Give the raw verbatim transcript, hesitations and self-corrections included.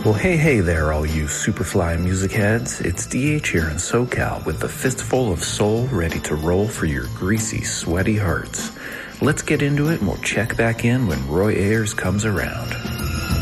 Well, hey, hey there, all you Superfly music heads. It's D H here in SoCal with a fistful of soul ready to roll for your greasy, sweaty hearts. Let's get into it and we'll check back in when Roy Ayers comes around.